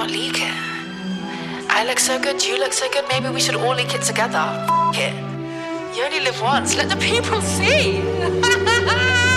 not leak it? I look so good, you look so good, maybe we should all leak it together. F*** it. You only live once, let the people see.